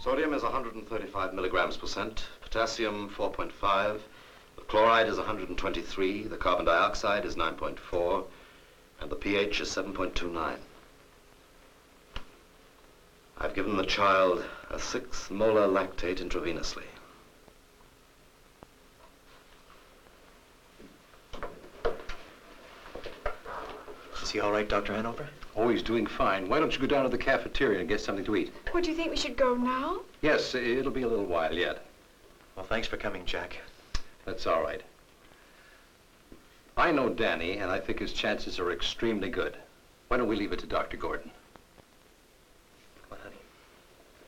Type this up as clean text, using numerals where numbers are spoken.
Sodium is 135 milligrams percent, potassium 4.5, the chloride is 123, the carbon dioxide is 9.4, and the pH is 7.29. I've given the child a 6 molar lactate intravenously. Is he all right, Dr. Hanover? Oh, he's doing fine. Why don't you go down to the cafeteria and get something to eat? Well, do you think we should go now? Yes, it'll be a little while yet. Well, thanks for coming, Jack. That's all right. I know Danny, and I think his chances are extremely good. Why don't we leave it to Dr. Gordon?